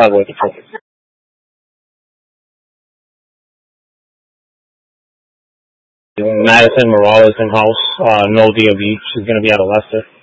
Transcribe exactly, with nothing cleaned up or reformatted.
probably with the perfect. Madison Morales in house, uh, no D O B. She's going to be out of Leicester.